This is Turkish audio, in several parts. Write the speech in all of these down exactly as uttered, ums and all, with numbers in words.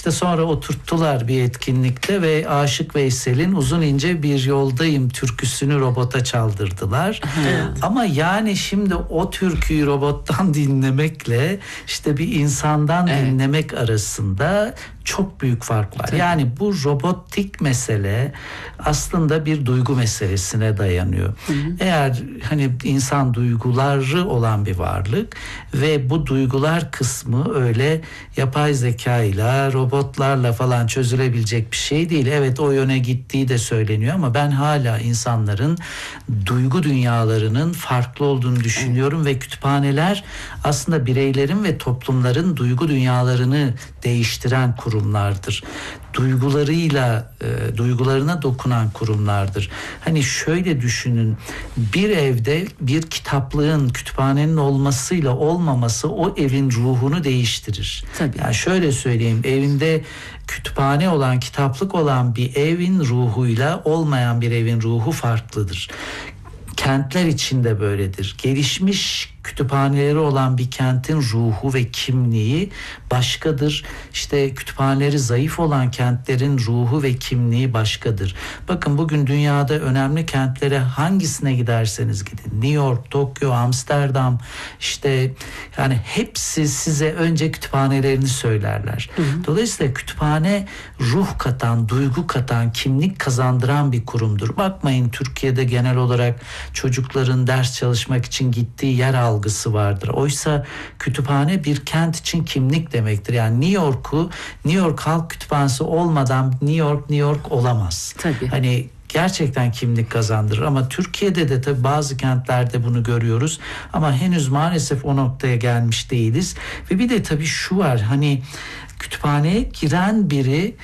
İşte sonra oturttular bir etkinlikte ve Aşık Veysel'in Uzun İnce Bir Yoldayım türküsünü robota çaldırdılar. Evet. Ama yani şimdi o türküyü robottan dinlemekle işte bir insandan evet. dinlemek arasında çok büyük fark var. Tabii. Yani bu robotik mesele aslında bir duygu meselesine dayanıyor. Hı hı. Eğer hani insan duyguları olan bir varlık ve bu duygular kısmı öyle yapay zekayla, robotlarla falan çözülebilecek bir şey değil. Evet, o yöne gittiği de söyleniyor ama ben hala insanların duygu dünyalarının farklı olduğunu düşünüyorum evet. ve kütüphaneler aslında bireylerin ve toplumların duygu dünyalarını değiştiren kurumlardır. Duygularıyla, e, duygularına dokunan kurumlardır. Hani şöyle düşünün, bir evde bir kitaplığın, kütüphanenin olmasıyla olmaması o evin ruhunu değiştirir. Tabii. Yani şöyle söyleyeyim, evinde kütüphane olan, kitaplık olan bir evin ruhuyla olmayan bir evin ruhu farklıdır. Kentler için de böyledir. Gelişmiş kütüphaneleri olan bir kentin ruhu ve kimliği başkadır. İşte kütüphaneleri zayıf olan kentlerin ruhu ve kimliği başkadır. Bakın bugün dünyada önemli kentlere hangisine giderseniz gidin. New York, Tokyo, Amsterdam, işte yani hepsi size önce kütüphanelerini söylerler. Hı hı. Dolayısıyla kütüphane ruh katan, duygu katan, kimlik kazandıran bir kurumdur. Bakmayın Türkiye'de genel olarak çocukların ders çalışmak için gittiği yer algısı vardır. Oysa kütüphane bir kent için kimlik demektir. Yani New York'u New York Halk Kütüphanesi olmadan New York New York olamaz. Tabii. Hani gerçekten kimlik kazandırır ama Türkiye'de de tabii bazı kentlerde bunu görüyoruz ama henüz maalesef o noktaya gelmiş değiliz. Ve bir de tabii şu var, hani kütüphaneye giren biri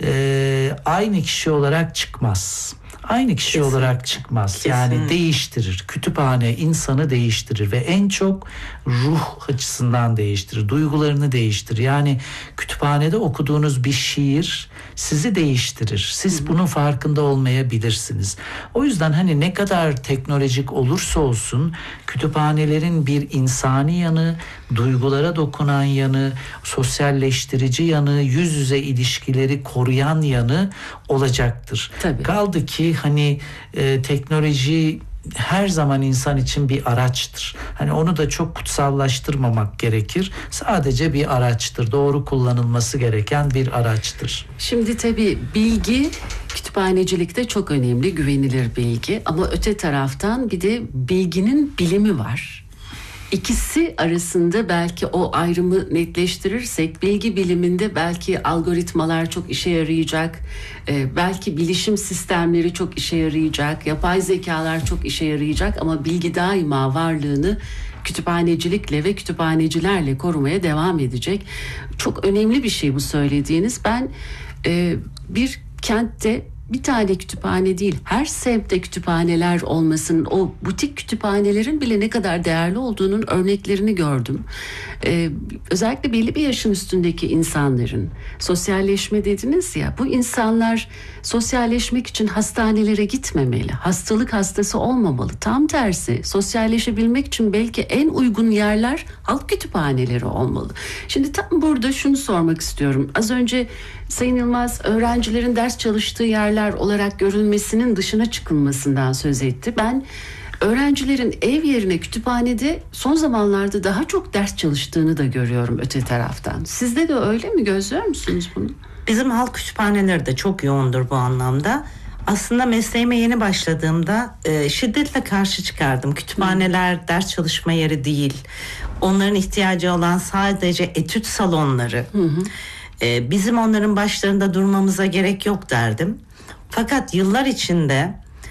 e, aynı kişi olarak çıkmaz. Aynı kişi Kesinlikle. olarak çıkmaz. Kesinlikle. Yani değiştirir. Kütüphane insanı değiştirir ve en çok ruh açısından değiştirir. Duygularını değiştirir. Yani kütüphanede okuduğunuz bir şiir sizi değiştirir. Siz Hı-hı. bunun farkında olmayabilirsiniz. O yüzden hani ne kadar teknolojik olursa olsun kütüphanelerin bir insani yanı, duygulara dokunan yanı, sosyalleştirici yanı, yüz yüze ilişkileri koruyan yanı olacaktır. Tabii. Kaldı ki hani e, teknoloji her zaman insan için bir araçtır. Hani onu da çok kutsallaştırmamak gerekir. Sadece bir araçtır. Doğru kullanılması gereken bir araçtır. Şimdi tabii bilgi kütüphanecilikte çok önemli, güvenilir bilgi. Ama öte taraftan bir de bilginin bilimi var. İkisi arasında belki o ayrımı netleştirirsek bilgi biliminde belki algoritmalar çok işe yarayacak, e, belki bilişim sistemleri çok işe yarayacak, yapay zekalar çok işe yarayacak ama bilgi daima varlığını kütüphanecilikle ve kütüphanecilerle korumaya devam edecek. Çok önemli bir şey bu söylediğiniz. Ben e, bir kentte bir tane kütüphane değil, her semtte kütüphaneler olmasının, o butik kütüphanelerin bile ne kadar değerli olduğunun örneklerini gördüm. Ee, özellikle belli bir yaşın üstündeki insanların sosyalleşme dediniz ya, bu insanlar sosyalleşmek için hastanelere gitmemeli, hastalık hastası olmamalı. Tam tersi, sosyalleşebilmek için belki en uygun yerler halk kütüphaneleri olmalı. Şimdi tam burada şunu sormak istiyorum. Az önce Sayın Yılmaz öğrencilerin ders çalıştığı yerler olarak görülmesinin dışına çıkılmasından söz etti. Ben öğrencilerin ev yerine kütüphanede son zamanlarda daha çok ders çalıştığını da görüyorum öte taraftan. Sizde de öyle mi? Gözlüyor musunuz bunu? Bizim halk kütüphaneleri de çok yoğundur bu anlamda. Aslında mesleğime yeni başladığımda e, şiddetle karşı çıkardım. Kütüphaneler Hı. ders çalışma yeri değil. Onların ihtiyacı olan sadece etüt salonları. Hı hı. E, bizim onların başlarında durmamıza gerek yok derdim. Fakat yıllar içinde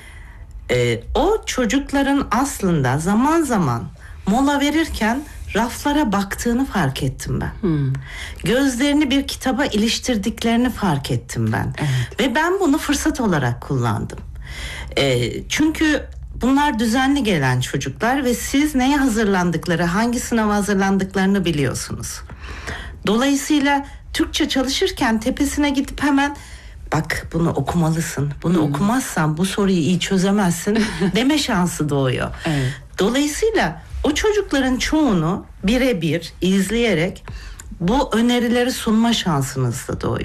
e, o çocukların aslında zaman zaman mola verirken raflara baktığını fark ettim ben. Hmm. Gözlerini bir kitaba iliştirdiklerini fark ettim ben. Evet. Ve ben bunu fırsat olarak kullandım. E, çünkü bunlar düzenli gelen çocuklar ve siz neye hazırlandıkları, hangi sınava hazırlandıklarını biliyorsunuz. Dolayısıyla Türkçe çalışırken tepesine gidip hemen bak bunu okumalısın, bunu hmm. okumazsan bu soruyu iyi çözemezsin deme şansı doğuyor. Evet. Dolayısıyla o çocukların çoğunu birebir izleyerek bu önerileri sunma şansınız da doğuyor.